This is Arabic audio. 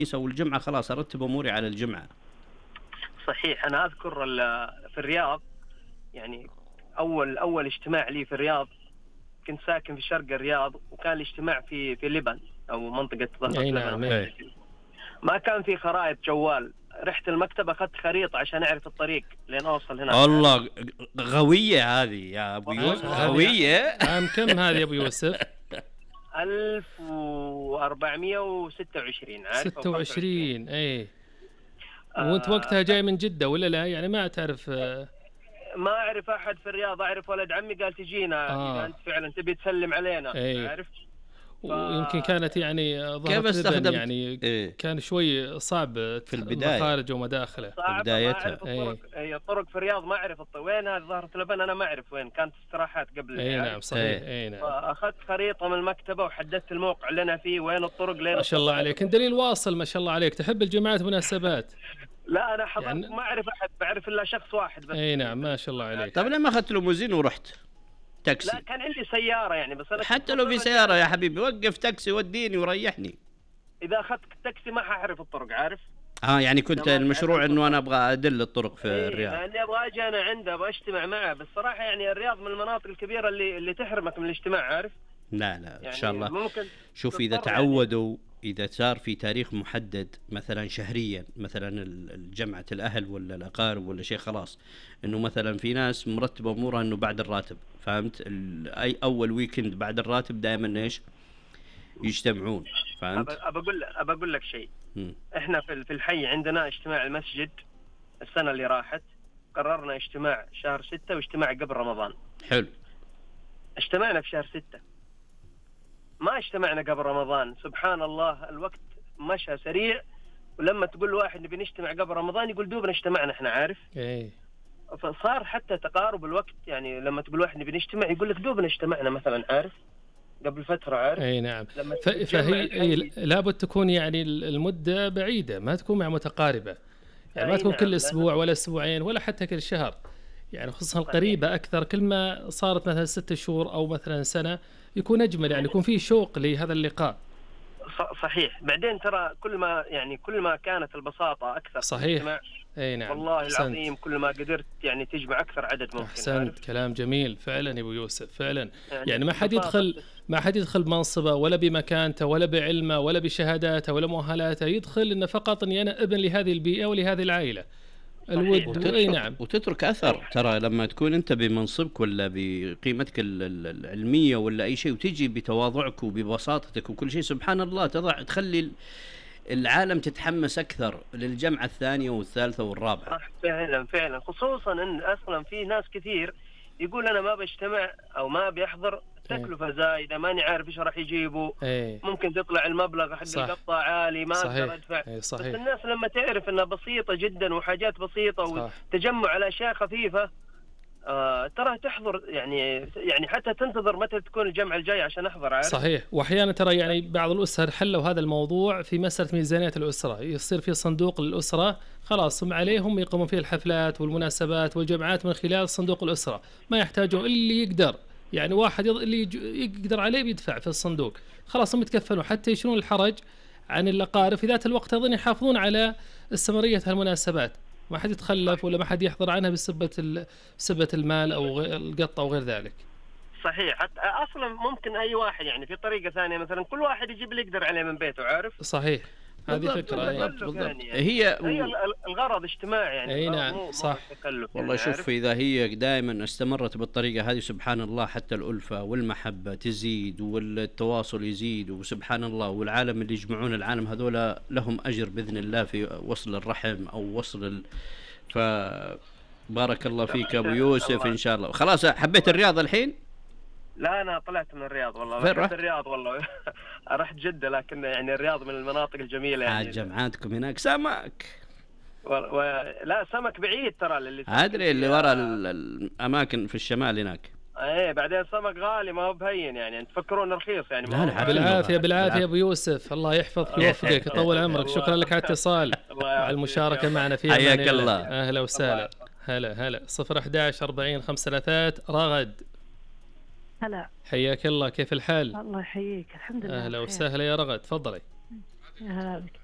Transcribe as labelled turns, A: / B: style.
A: والجمعة خلاص أرتب أموري على الجمعة.
B: صحيح. أنا أذكر في الرياض يعني أول اجتماع لي في الرياض، كنت ساكن في شرق الرياض، وكان الاجتماع في لبن أو منطقة ظهر لبن.
C: نعم.
B: ما كان في خرائط جوال، رحت المكتب أخذت خريطة عشان أعرف الطريق لين أوصل هناك.
A: الله غوية هذه يا أبو يوسف، غوية.
C: عام كم هذه يا أبو يوسف؟
B: 1426 عارف.
C: 26 اي. وانت وقتها جاي من جدة ولا لا؟ يعني ما تعرف.
B: ما أعرف أحد في الرياض، أعرف ولد عمي قال تجينا إذا أنت فعلا تبي تسلم علينا. عارف.
C: ويمكن كانت يعني
A: كيف استخدمت
C: يعني كان شوي صعب
A: في البداية،
C: مخارج ومداخله
B: في
A: بدايتها.
B: الطرق في الرياض ما أعرف وين هذه ظهرة لبن، أنا ما أعرف وين كانت استراحات قبل.
C: نعم صحيح. نعم.
B: فأخذت خريطة من المكتبة وحددت الموقع اللي أنا فيه وين الطرق لين.
C: ما شاء الله عليك، انت دليل واصل ما شاء الله عليك. تحب الجماعات مناسبات؟
B: لا أنا حضرت يعني ما أعرف أحد، بعرف إلا شخص واحد بس.
C: نعم ما شاء الله عليك.
A: طب ليه ما أخذت ليموزين ورحت تاكسي؟
B: لا كان عندي سيارة يعني، بس أنا
A: حتى لو في سيارة يا حبيبي وقف تاكسي وديني وريحني.
B: إذا أخذت تاكسي ما حعرف الطرق عارف.
A: يعني كنت المشروع إنه أنا أبغى أدل الطرق في الرياض.
B: لأني أبغى أجي أنا عنده أبغى أجتمع معه، بس صراحة يعني الرياض من المناطق الكبيرة اللي تحرمك من الاجتماع عارف.
A: لا
B: يعني
A: إن شاء الله.
B: ممكن
A: شوف إذا تعودوا إذا صار في تاريخ محدد مثلا شهريا، مثلا الجمعة الأهل ولا الأقارب ولا شيء، خلاص إنه مثلا في ناس مرتبة أمورها إنه بعد الراتب، فهمت؟ أي أول ويكند بعد الراتب دائما إيش يجتمعون، فهمت؟
B: أقول لك شيء. إحنا في الحي عندنا اجتماع المسجد السنة اللي راحت، قررنا اجتماع شهر 6 واجتماع قبل رمضان.
A: حلو.
B: اجتمعنا في شهر 6، ما اجتمعنا قبل رمضان. سبحان الله الوقت مشى سريع، ولما تقول واحد نبي نجتمع قبل رمضان يقول دوبنا اجتمعنا احنا عارف. فصار حتى تقارب الوقت، يعني لما تقول واحد نبي نجتمع يقول لك دوبنا اجتمعنا مثلا عارف قبل فترة عارف.
C: نعم. فهي لابد تكون يعني المدة بعيدة، ما تكون مع متقاربة، يعني ما تكون كل أسبوع ولا أسبوعين ولا حتى كل شهر، يعني خصوصا القريبة أكثر. كل ما صارت مثلا 6 شهور أو مثلا سنة يكون أجمل، يعني يكون فيه شوق لهذا اللقاء.
B: صحيح. بعدين ترى كل ما كانت البساطة أكثر.
C: صحيح.
B: نعم. والله العظيم كل ما قدرت يعني تجمع أكثر عدد ممكن.
C: أحسنت. كلام جميل فعلا يا أبو يوسف فعلا. يعني ما حد يدخل بمنصبه ولا بمكانته ولا بعلمه ولا بشهاداته ولا مؤهلاته، يدخل إنه فقط إني أنا ابن لهذه البيئة ولهذه العائلة. الود. نعم.
A: وتترك أثر. ترى لما تكون أنت بمنصبك ولا بقيمتك العلمية ولا أي شيء، وتجي بتواضعك وببساطتك وكل شيء، سبحان الله تخلي العالم تتحمس أكثر للجمعة الثانية والثالثة والرابعة.
B: فعلا خصوصا أن أصلا في ناس كثير يقول أنا ما بجتمع أو ما بيحضر، تكلفة زايدة، ماني عارف إيش راح يجيبوا. ممكن تطلع المبلغ حق القطة عالي، ما أقدر أدفع. بس الناس لما تعرف أنها بسيطة جدا وحاجات بسيطة وتجمع على أشياء خفيفة، ترى تحضر يعني حتى تنتظر متى تكون الجمعة الجاية عشان أحضر عارف.
C: صحيح. وأحيانا ترى يعني بعض الأسر حلوا هذا الموضوع في مسألة ميزانية الأسرة، يصير في صندوق للأسرة خلاص هم عليهم يقومون فيه الحفلات والمناسبات والجمعات من خلال صندوق الأسرة، ما يحتاجون اللي يقدر، يعني واحد اللي يقدر عليه بيدفع في الصندوق، خلاص هم يتكفلوا حتى يشيلون الحرج عن الأقارب. في ذات الوقت أظن يحافظون على استمرارية هالمناسبات، ما حد يتخلف ولا ما حد يحضر عنها بسبة المال أو القطة أو غير ذلك.
B: صحيح. حتى أصلا ممكن أي واحد يعني في طريقة ثانية مثلا كل واحد يجيب اللي يقدر عليه من بيته عارف.
C: صحيح. هذه فكرة.
A: بالضبط.
B: يعني
A: هي
B: الغرض اجتماعي يعني.
C: نعم صح.
A: والله يعني شوف إذا هي دائما استمرت بالطريقة هذه سبحان الله حتى الألفة والمحبة تزيد والتواصل يزيد، وسبحان الله والعالم اللي يجمعون العالم هذولا لهم أجر بإذن الله في وصل الرحم أو وصل فبارك الله فيك أبو يوسف إن شاء الله. خلاص حبيت الرياض الحين؟
B: لا أنا طلعت من الرياض والله. رحت الرياض والله. رحت جدة، لكن يعني الرياض من المناطق الجميلة يعني.
A: جمعاتكم هناك سمك
B: لا سمك بعيد ترى اللي
A: أدري اللي وراء الأماكن في الشمال هناك.
B: بعدين سمك غالي ما هو بهين يعني، تفكرون رخيص يعني.
C: لا بالعافية أبو يوسف، الله يحفظك ويوفقك يطول عمرك. شكرا لك على الاتصال وعلى المشاركة معنا فيها.
A: حياك الله.
C: أهلا وسهلا. هلا 011 40 533 رغد.
D: هلا
C: حياك الله، كيف الحال؟
D: الله يحييك. الحمد لله.
C: أهلا وسهلا يا رغد، تفضلي.
D: يا هلا بك.